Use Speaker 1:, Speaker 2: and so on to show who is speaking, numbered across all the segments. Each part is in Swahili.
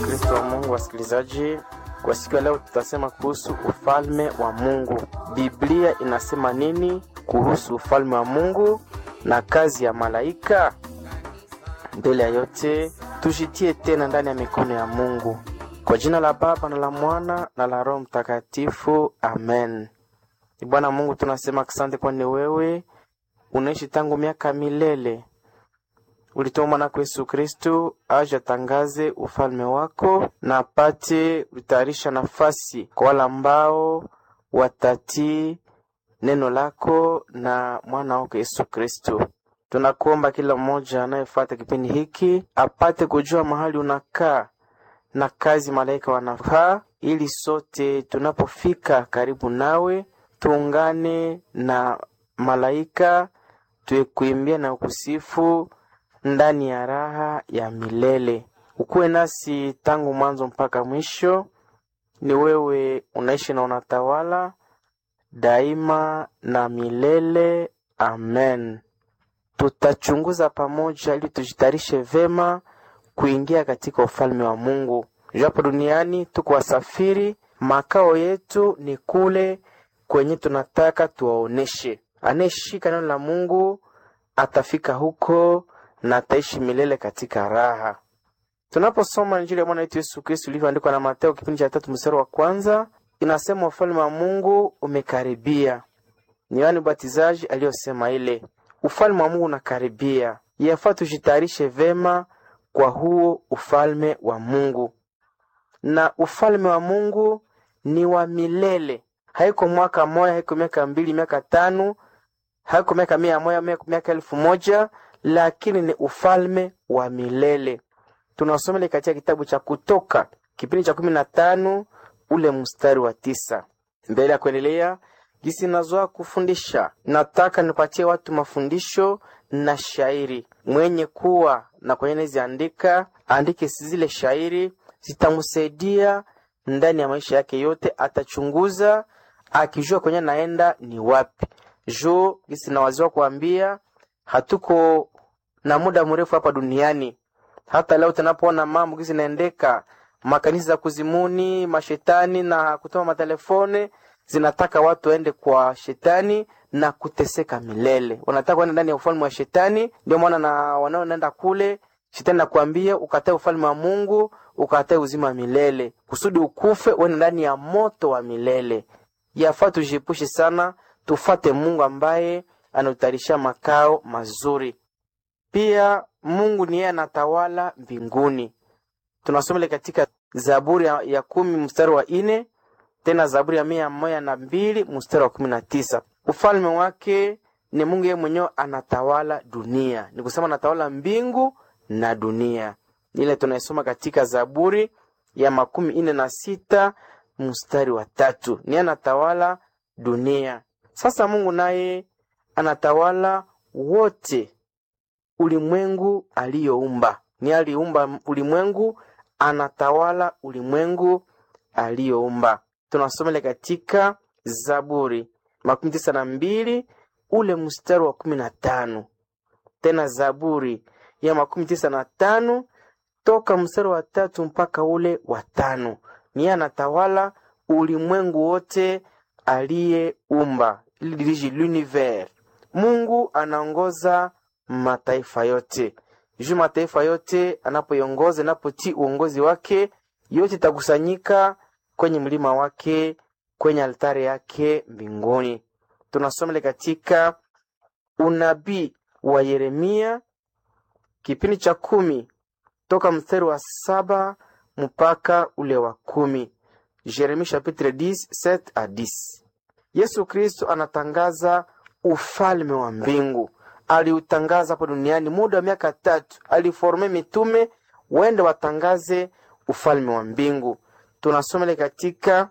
Speaker 1: Kristo wa Mungu. Wasikilizaji, kwa siku ya leo tutasema kuhusu ufalme wa Mungu. Biblia inasema nini kuhusu ufalme wa Mungu na kazi ya malaika? Mbele ya yote, tujitie tena ndani ya mikono ya Mungu. Kwa jina la Baba na la Mwana na la Roho Mtakatifu, amen. Bwana Mungu, tunasema asante kwani wewe unaishi tangu miaka milele. Ulituma mwana wako Yesu Kristo aje atangaze ufalme wako na apate kutayarisha nafasi kwa wale ambao watatii neno lako na mwana wako Yesu Kristo. Tunakuomba kila mmoja anayefuata kipindi hiki apate kujua mahali unakaa na kazi malaika wanafaa, ili sote tunapofika karibu nawe tuungane na malaika tuekuimbia na kusifu ndani ya raha ya milele. Ukuwe nasi tangu mwanzo mpaka mwisho. Ni wewe unaishi na unatawala daima na milele, amen. Tutachunguza pamoja ili tujitayarishe vema kuingia katika ufalme wa Mungu. Japo duniani tuko wasafiri, makao yetu ni kule kwenye tunataka tuwaoneshe. Anayeshika neno la Mungu atafika huko na ataishi milele katika raha. Tunaposoma Injili ya Bwana wetu Yesu Kristo ilivyoandikwa na Mateo kipindi cha 3 mstari wa kwanza, inasema ufalme wa Mungu umekaribia. Ni Yohana Mbatizaji aliyosema ile. Ufalme wa Mungu unakaribia. Yafaa tujitayarishe vema kwa huo ufalme wa Mungu. Na ufalme wa Mungu ni wa milele. Haiko mwaka moja, haiko miaka 2, miaka 5, haiko miaka 100, miaka 1000, lakini ni ufalme wa milele. Tunasoma katika kitabu cha Kutoka kipindi cha 15 ule mstari wa 9. Mbele ya kuendelea, jinsi nazoa kufundisha, nataka nipatie watu mafundisho na shairi. Mwenye kuwa na kwenye ziandika, andike zile shairi, zitamsaidia ndani ya maisha yake yote. Atachunguza akijua kwenye naenda ni wapi. Jinsi nawaziwa kuambia, hatuko na muda mrefu hapa duniani. Hata leo tunapoona mambo gizi naendeka, makanisa za kuzimuni, mashetani na kutuma matelefone zinataka watu waende kwa shetani na kuteseka milele. Wanataka kwenda ndani ya ufalme wa shetani. Ndio maana na wanaoenda kule, shetani anakuambia ukatae ufalme wa Mungu, ukatae uzima wa milele, kusudi ukufe uende ndani ya moto wa milele. Yafaa tujiepushe sana, tufate Mungu ambaye anatutayarisha makao mazuri. Pia Mungu ni yeye anatawala mbinguni. Tunasoma katika Zaburi ya 10 mstari wa 4, tena Zaburi ya 102 mstari wa 19. Ufalme wake ni Mungu yeye mwenyewe anatawala dunia. Ni kusema anatawala mbingu na dunia. Ile tunasoma katika Zaburi ya 46 mstari wa 3. Ni anatawala dunia. Sasa Mungu naye anatawala wote ulimwengu aliyoumba. Ni aliumba ulimwengu, anatawala ulimwengu aliyoumba. Tunasoma katika Zaburi 92 ule mstari wa 15. Tena Zaburi ya 95 toka mstari wa 3 mpaka ule wa 5. Ni anatawala ulimwengu wote aliyeumba. Il dirige l'univers. Mungu anaongoza mataifa yote. Mataifa yote anapoiongoza, anapotii uongozi wake, yote itakusanyika kwenye mlima wake, kwenye altare yake mbinguni. Tunasoma katika unabii wa Yeremia kipindi cha 10 toka mstari wa 7 mpaka ule wa 10. Yeremia chapitre 10 7 à 10. Yesu Kristo anatangaza ufalme wa mbingu. Aliutangaza hapo duniani muda wa miaka 3. Aliforme mitume waende watangaze ufalme wa mbingu. Tunasoma katika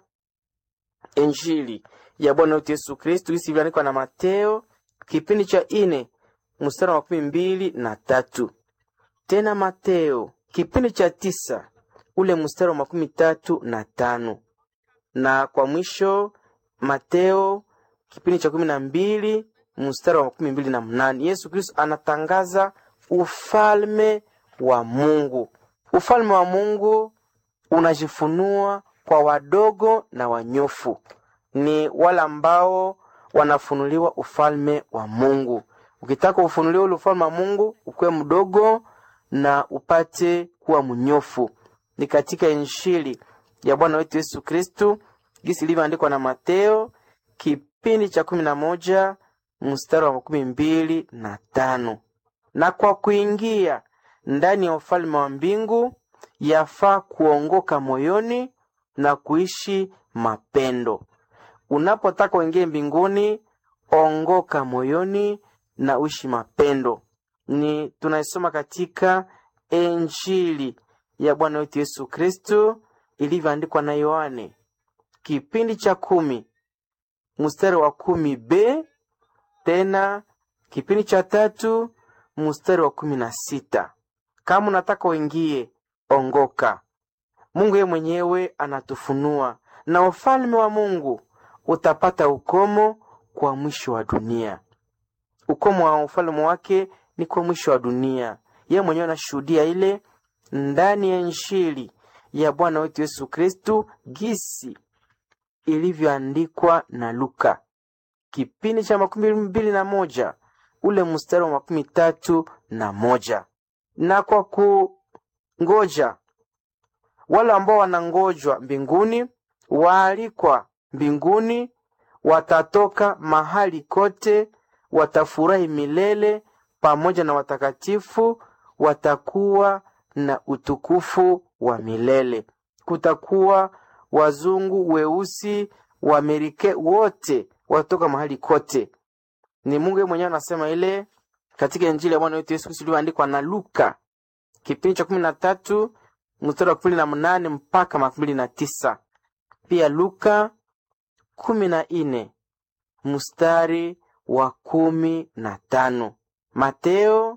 Speaker 1: Injili ya Bwana wetu Yesu Kristo jinsi ilivyoandikwa na Mateo kipindi cha 4 mstari wa 12 na 3. Tena Mateo kipindi cha 9 ule mstari wa 13 na 5. Na kwa mwisho Mateo kipindi cha 12 mstari wa 28. Yesu Kristo anatangaza ufalme wa Mungu. Ufalme wa Mungu unajifunua kwa wadogo na wanyofu. Ni wale ambao wanafunuliwa ufalme wa Mungu. Ukitaka ufunuliwe ufalme wa Mungu, ukue mdogo na upate kuwa mnyofu. Ni katika Injili ya Bwana wetu Yesu Kristo, jinsi ilivyoandikwa na Mateo, kipindi cha 11 mstari wa 25. Na kwa kuingia ndani ya ufalme wa mbingu, yafaa kuongoka moyoni na kuishi mapendo. Unapotaka uingie mbinguni, ongoka moyoni na uishi mapendo. Ni tunaisoma katika Injili ya Bwana wetu Yesu Kristo ilivyoandikwa na Yohane, kipindi cha 10 mstari wa 10b, tena kipindi cha 3 mstari wa 16. Kama unataka uingie, ongoka. Mungu yeye mwenyewe anatufunua, na ufalme wa Mungu utapata ukomo kwa mwisho wa dunia. Ukomo wa ufalme wake ni kwa mwisho wa dunia. Yeye mwenyewe anashuhudia ile ndani ya Injili ya Bwana wetu Yesu Kristo, gisi ilivyoandikwa na Luka, kipindi cha 21 ule mstari wa 31. Na kwa kungoja, wale ambao wanangojwa mbinguni, waalikwa mbinguni, watatoka mahali kote, watafurahi milele pamoja na watakatifu, watakuwa na utukufu wa milele. Kutakuwa wazungu, weusi, Waamerika, wote watoka mahali kote. Ni Mungu mwenyewe anasema ile katika Injili ya Bwana wetu Yesu Kristo iliyoandikwa na Luka, kipindi cha 13 mstari wa 18 mpaka 29. Pia Luka 14 mstari wa 15. Mateo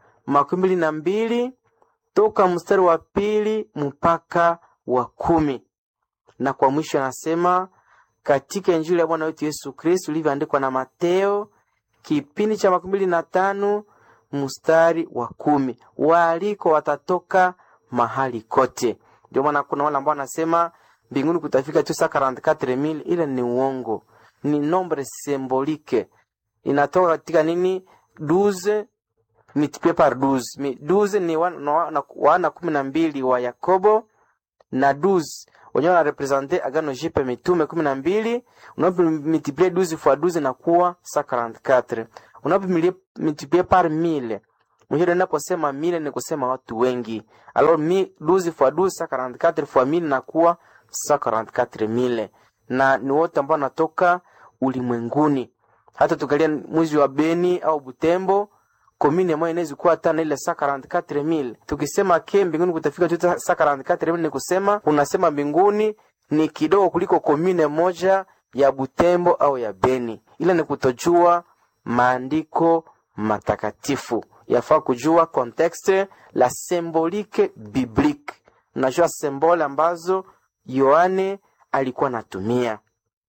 Speaker 1: 22 toka mstari wa 2 mpaka wa 10. Na kwa mwisho anasema katika Injili ya Bwana wetu Yesu Kristo ilivyoandikwa na Mateo, kipindi cha 25 mstari wa 10. Waaliko watatoka mahali kote. Ndio maana kuna wale ambao wanasema mbinguni kutafika tu 44,000. Ile ni uongo. Ni nombre symbolique. Inatoka katika nini? 12 multiplié par 12. 12 ni wana 12 wa Yakobo, na 12 wenyewe wana representer agano jipya mitume 12. Unapo multiplier 12 fois 12 na kuwa 44. Unapo multiplier par 1000, mwenyewe ninaposema 1000 ni kusema watu wengi. Alors 12 fois 12 44 fois 1000 na kuwa 44,000. Na ni wote ambao natoka ulimwenguni. Hata tukalia mji wa Beni au Butembo, komine moja inaweza kuwa hata na ile 44,000. Tukisema mbinguni kutafika tu 44,000 ni kusema unasema mbinguni ni kidogo kuliko komine moja ya Butembo au ya Beni. Ile ni kutojua maandiko matakatifu. Yafaa kujua contexte, la symbolique biblique. Unajua symbole ambazo Yohane alikuwa anatumia.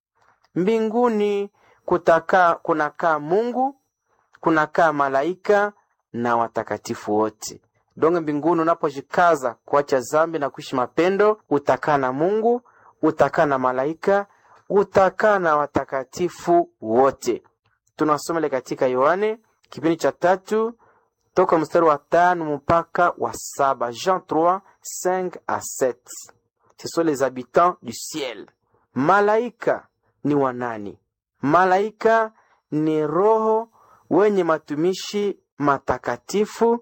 Speaker 1: Mbinguni kunakaa Mungu, kunakaa malaika na watakatifu wote. Donge mbinguni unapojikaza kuacha dhambi na kuishi mapendo, utakaa na Mungu, utakaa na malaika, utakaa na watakatifu wote. Tunasoma ile katika Yohane kipindi cha 3 toka mstari wa 5 mpaka wa 7. Jean 3, 5 à 7. Ce sont les habitants du ciel. Malaika ni wanani? Malaika ni roho wenye matumishi matakatifu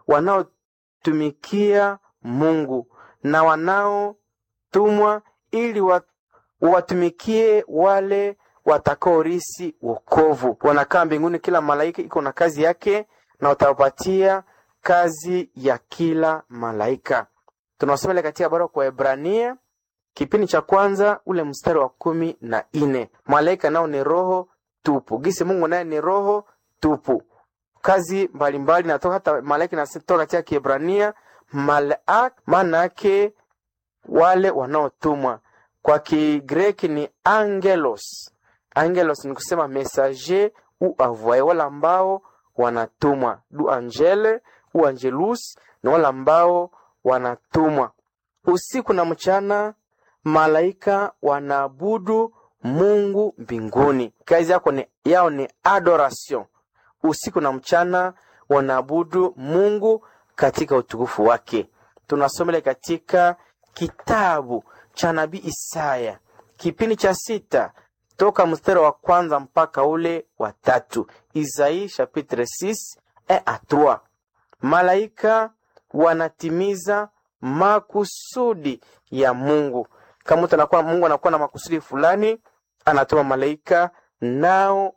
Speaker 1: wanaotumikia Mungu na wanaotumwa ili watumikie wale watakaorisi wokovu. Wanakaa mbinguni, kila malaika iko na kazi yake na watawapatia kazi ya kila malaika. Tunasoma ile katika barua kwa Hebrania kipindi cha 1 ule mstari wa 14. Malaika nao ni roho tupu. Gisi Mungu naye ni roho tupu. Kazi mbalimbali natoka hata malaika natoka katika Kiebrania malaak, maana yake wale wanaotumwa. Kwa Kigreki ni angelos. Angelos ni kusema messager ou envoyé, wale ambao wanatumwa. Du angele ou angelus ni wale ambao wanatumwa. Usiku na mchana malaika wanaabudu Mungu mbinguni. Kazi yao ni adoration. Usiku na mchana wanaabudu Mungu katika utukufu wake. Tunasomele katika kitabu cha nabii Isaya, kipindi cha 6, toka mstari wa 1 mpaka ule wa 3. Isaïe chapitre 6 et à 3. Malaika wanatimiza makusudi ya Mungu. Kama Mungu anakuwa na makusudi fulani, anatuma malaika, nao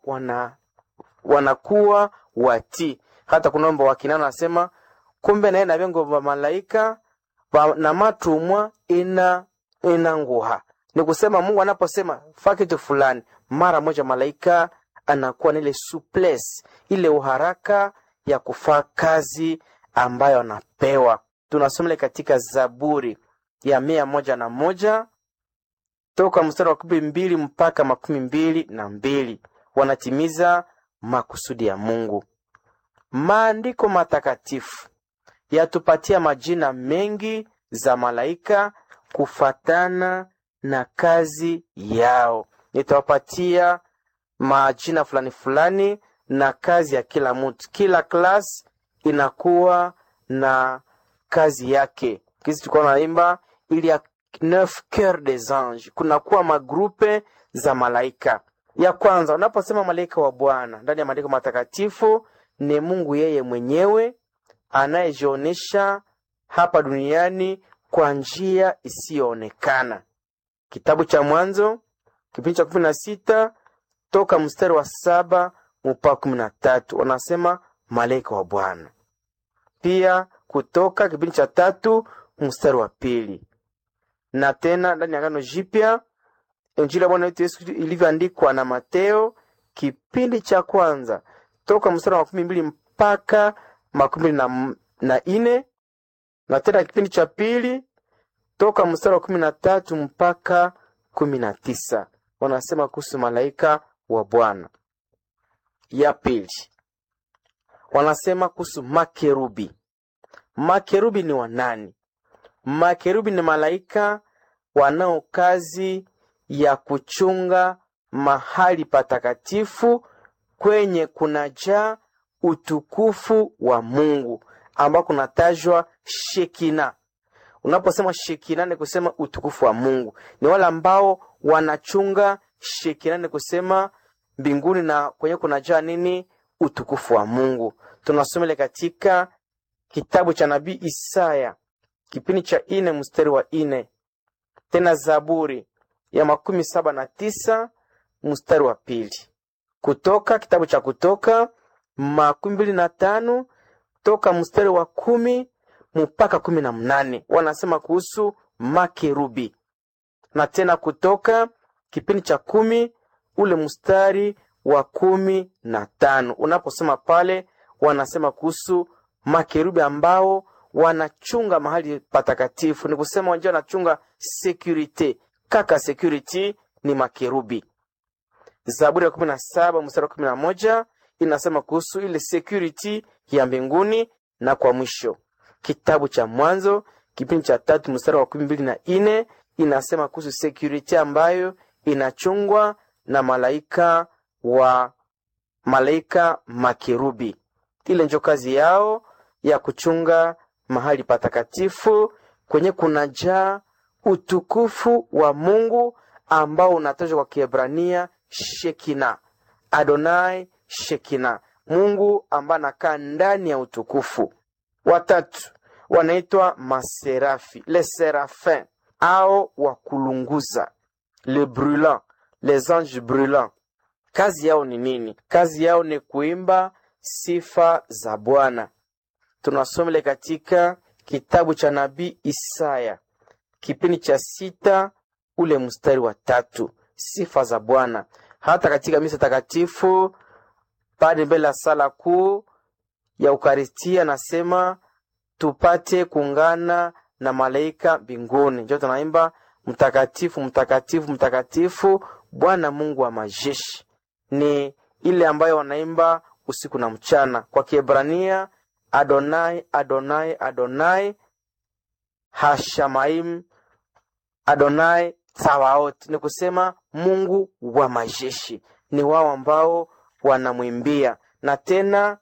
Speaker 1: wanakuwa wati. Hata kuna wimbo wa Kinana anasema, kumbe naye na bengo ba malaika na matumwa ina nguha. Ni kusema Mungu anaposema fa kitu fulani, mara moja malaika anakuwa na ile souplesse, ile uharaka ya kufanya kazi ambayo anapewa. Tunasomele katika Zaburi ya 101 toka mstari wa 12 mpaka 22. Wanatimiza makusudi ya Mungu. Maandiko matakatifu yatupatia majina mengi za malaika kufatana na kazi yao. Nitawapatia majina fulani na kazi ya kila mtu. Kila class inakuwa na kazi yake. Kisi tulikuwa naimba ili ya 9 cœurs des anges. Kuna kuwa magrupe za malaika. Ya kwanza, unaposema malaika wa Bwana ndani ya maandiko matakatifu, ni Mungu yeye mwenyewe anayejionesha hapa duniani kwa njia isiyoonekana. Kitabu cha Mwanzo kipindi cha 16 toka mstari wa 7 mpaka 13 wanasema malaika wa Bwana. Pia Kutoka kipindi cha 3 mstari wa 2. Na tena ndani ya Agano Jipya Injili ya Bwana wetu Yesu ilivyoandikwa na Mateo kipindi cha 1 toka mstari wa 12 mpaka 14, na tena kipindi cha 2 toka mstari wa 13 mpaka 19. Wanasema kuhusu malaika wa Bwana. Ya pili, wanasema kuhusu makerubi. Makerubi ni wanani? Makerubi ni malaika wanao kazi ya kuchunga mahali patakatifu kwenye kunajaa utukufu wa Mungu, ambako kunatajwa Shekina. Unaposema Shekina ni kusema utukufu wa Mungu. Ni wale ambao wanachunga Shekina, ni kusema mbinguni na kwenye kunajaa nini? Utukufu wa Mungu. Tunasomele katika kitabu cha nabii Isaya kipindi cha 4 mstari wa 4. Tena Zaburi ya 79 mstari wa 2. Kutoka kitabu cha Kutoka 25 toka mstari wa 10 mpaka 18. Wanasema kuhusu makerubi. Na tena Kutoka kipindi cha 10 ule mstari wa 15. Unaposema pale wanasema kuhusu makerubi ambao wanachunga mahali patakatifu. Ni kusema wanje wanachunga security. Kaka security ni makerubi. Zaburi ya 17 mstari wa 11 inasema kuhusu ile security ya mbinguni. Na kwa mwisho kitabu cha Mwanzo kipindi cha 3 mstari wa 24 inasema kuhusu security ambayo inachungwa na malaika makerubi. Ile ndio kazi yao ya kuchunga mahali patakatifu kwenye kunajaa utukufu wa Mungu, ambao unatajwa kwa Kiebrania Shekina. Adonai Shekina, Mungu ambaye anakaa ndani ya utukufu. Watatu wanaitwa maserafi, les séraphins, au wakulunguza, les brûlants, les anges brûlants. Kazi yao ni nini? Kazi yao ni kuimba sifa za Bwana. Tunasomele katika kitabu cha nabii Isaya kipindi cha 6 ule mstari wa 3. Sifa za Bwana. Hata katika misa takatifu pale mbele ya sala kuu ya Eukaristia nasema tupate kuungana na malaika mbinguni. Ndio tunaimba mtakatifu mtakatifu mtakatifu Bwana Mungu wa majeshi. Ni ile ambayo wanaimba usiku na mchana. Kwa Kiebrania Adonai Adonai Adonai Hashamaim Adonai Tsawaot, ni kusema Mungu wa majeshi. Ni wao ambao wanamwimbia, na tena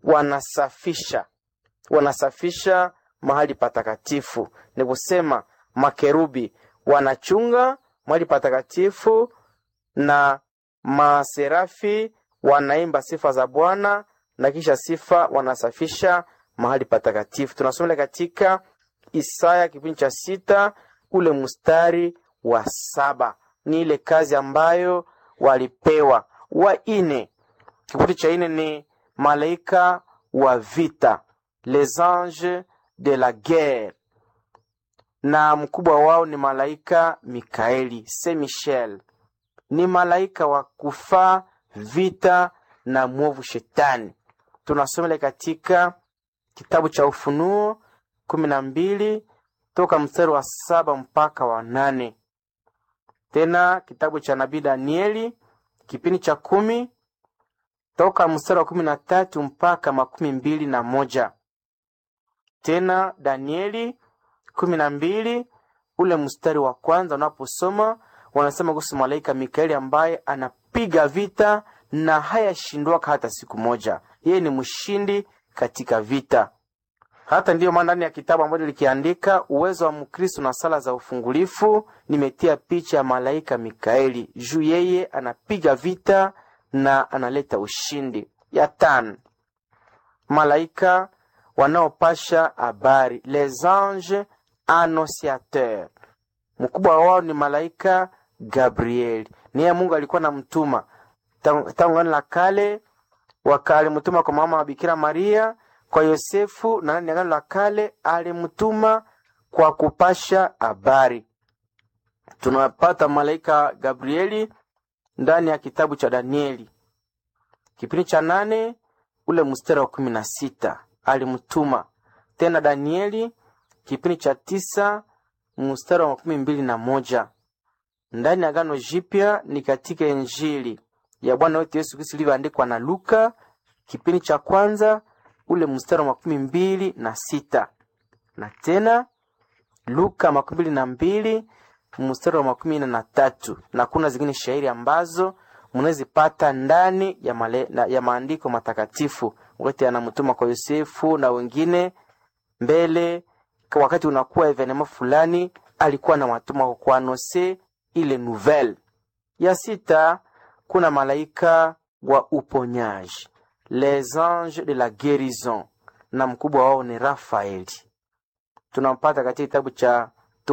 Speaker 1: wanasafisha mahali patakatifu. Ni kusema makerubi wanachunga mahali patakatifu, na maserafi wanaimba sifa za Bwana, na kisha sifa wanasafisha mahali patakatifu. Tunasoma katika Isaya kipindi cha 6 ule mstari wa 7. Ni ile kazi ambayo walipewa. Wa 4, kipindi cha 4 ni malaika wa vita, les anges de la guerre, na mkubwa wao ni malaika Mikaeli, Saint Michel. Ni malaika wa kufaa vita na mwovu shetani. Tunasoma katika kitabu cha Ufunuo 12 toka mstari wa 7 mpaka wa 8. Tena kitabu cha nabii Danieli kipindi cha 10 toka mstari wa 13 mpaka 21. Tena Danieli 12 ule mstari wa kwanza unaposoma, wanasema kuhusu malaika Mikaeli ambaye anapiga vita na hayashindwa hata siku moja. Yeye ni mshindi katika vita. Hata ndiyo maana ndani ya kitabu ambacho likiandika uwezo wa Mkristo na sala za ufungulifu, nimetia picha ya malaika Mikaeli. Juu yeye anapiga vita na analeta ushindi. Ya 5, malaika wanaopasha habari, les anges annonciateurs. Mkubwa wao ni malaika Gabriel. Niye Mungu alikuwa anamtuma tangu la kale, alimtuma kwa mama wa Bikira Maria, kwa Yosefu, na Agano la Kale alimtuma kwa kupasha habari. Tunapata malaika Gabrieli ndani ya kitabu cha Danieli kipindi cha 8 ule mstari wa 16, alimtuma. Tena Danieli kipindi cha 9 mstari wa 21. Ndani ya Agano Jipya ni katika Injili ya Bwana wetu Yesu Kristo ilivyoandikwa na Luka kipindi cha 1 ule mstari wa 26. Na tena Luka 22 mstari wa 13. Na kuna zingine shairi ambazo mnazipata ndani ya maandiko matakatifu. Wakati anamtuma kwa Yosefu na wengine mbele, wakati unakuwa evenement fulani, alikuwa na watuma kwa kuanose ile nouvelle. Ya 6, kuna malaika wa uponyaji, les anges de la guérison, na mkubwa wao ni Rafaeli. Tunampata katika kitabu cha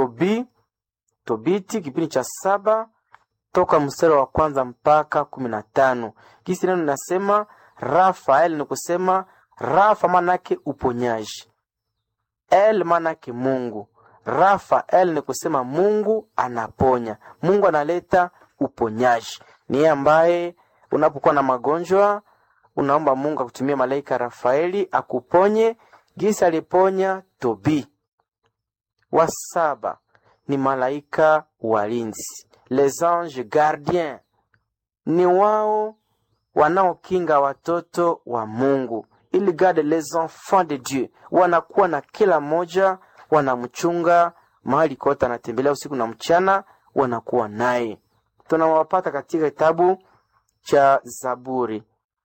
Speaker 1: Tobiti kipindi cha 7 toka mstari wa 1 mpaka 15. Kisi neno nasema Rafael, ni kusema Rafa manake uponyaji, El manake Mungu. Rafael ni kusema Mungu anaponya, Mungu analeta uponyaji. Ni yeye ambaye unapokuwa na magonjwa unaomba Mungu akutumie malaika Rafaeli akuponye, gisa aliponya Tobi. Wa 7 ni malaika walinzi, les anges gardiens. Ni wao wanaokinga watoto wa Mungu, ils gardent les enfants de Dieu. Wanakuwa na kila moja, wanamchunga mahali kote anatembelea usiku na mchana, wanakuwa naye. Tunawapata katika kitabu cha Zaburi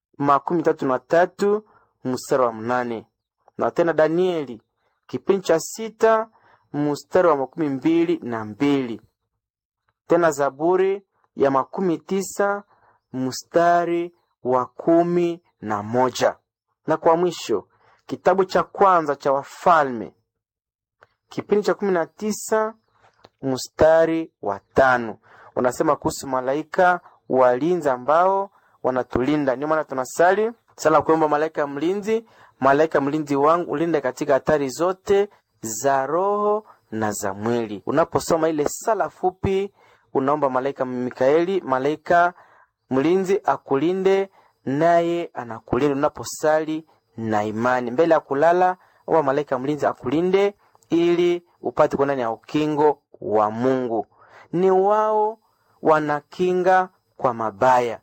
Speaker 1: 33 mstari wa 8. Na tena Danieli kipindi cha 6 mstari wa 22. Tena Zaburi ya 19 mstari wa 11. Na kwa mwisho kitabu cha kwanza cha Wafalme kipindi cha 19 mstari wa 5. Unasema kuhusu malaika walinzi ambao wanatulinda. Ndio maana tunasali sala kuomba malaika mlinzi wangu ulinde katika hatari zote za roho na za mwili. Unaposoma ile sala fupi unaomba malaika Mikaeli, malaika mlinzi akulinde, naye anakulinda. Unaposali na imani mbele ya kulala, omba malaika mlinzi akulinde ili upate kuwa ndani ya ukingo wa Mungu. Ni wao wanakinga kwa mabaya.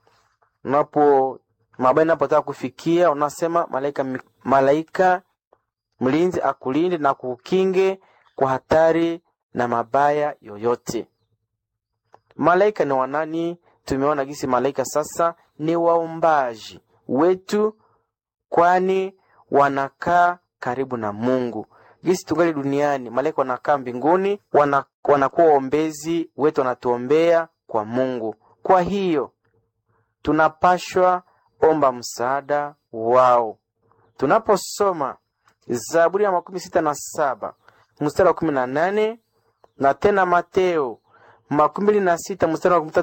Speaker 1: Mabaya yanapotaka kufikia, unasema malaika mlinzi akulinde na kukinge kwa hatari na mabaya yoyote. Malaika ni wanani? Tumeona gisi malaika sasa ni waombaji wetu, kwani wanakaa karibu na Mungu. Gisi tungali duniani, malaika wanakaa mbinguni, wanakuwa waombezi wetu, wanatuombea kwa Mungu. Kwa hiyo tunapashwa omba msaada wao. Tunaposoma Zaburi ya 67 mstari wa 18 na tena Mateo 26 mstari wa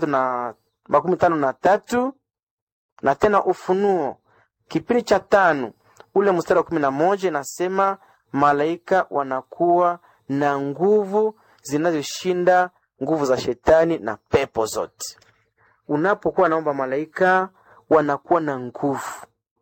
Speaker 1: 53 na tena Ufunuo kipindi cha 5 ule mstari wa 11, nasema malaika wanakuwa na nguvu zinazoshinda nguvu za shetani na pepo zote. Unapokuwa naomba, malaika wanakuwa na nguvu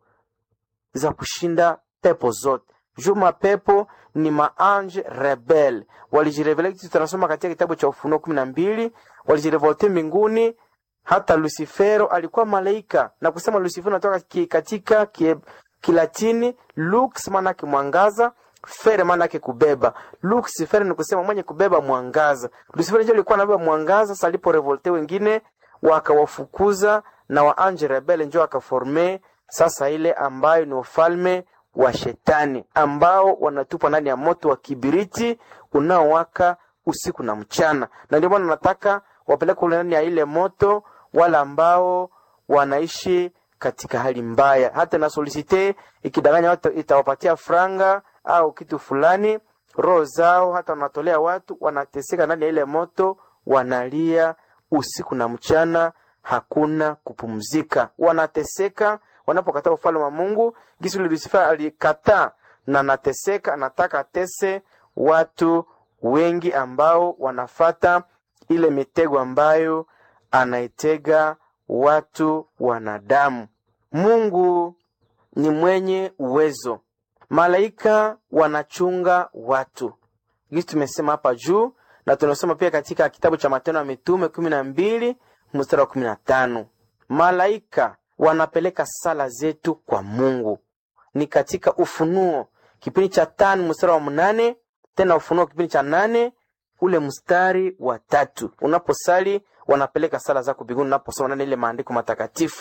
Speaker 1: za kushinda pepo zote. Juma pepo ni maange rebel. Walijirevele, tunasoma katika kitabu cha Ufunuo 12, walijirevolte mbinguni. Hata Lucifero alikuwa malaika, na kusema Lucifero natoka katika Kilatini lux, maana yake mwangaza, fere maana yake kubeba. Lucifer ni kusema mwenye kubeba mwangaza. Lucifero ndio alikuwa anabeba mwangaza. Sasa alipo revolte wengine wakawafukuza, na waange rebel ndio akaforme sasa ile ambayo ni ufalme wa shetani, ambao wanatupa ndani ya moto wa kibiriti unaowaka usiku na mchana. Na ndio maana nataka wapeleke ndani ya ile moto wala ambao wanaishi katika hali mbaya. Hata na solicite ikidanganya watu itawapatia franga au kitu fulani, roho zao hata wanatolea watu, wanateseka ndani ya ile moto, wanalia usiku na mchana, hakuna kupumzika. Wanateseka wanapokataa ufalme wa Mungu. Gisi Lucifer alikataa na anateseka, anataka atese watu wengi ambao wanafata ile mitego ambayo anaitega watu wanadamu. Mungu ni mwenye uwezo. Malaika wanachunga watu. Gisi tumesema hapa juu, na tunasoma pia katika kitabu cha Matendo ya Mitume 12 mstari wa 15. Malaika wanapeleka sala zetu kwa Mungu. Ni katika Ufunuo kipindi cha 5 mstari wa 8, tena Ufunuo kipindi cha 8 ule mstari wa 3. Unaposali wanapeleka sala zako mbinguni, unaposoma ile maandiko matakatifu.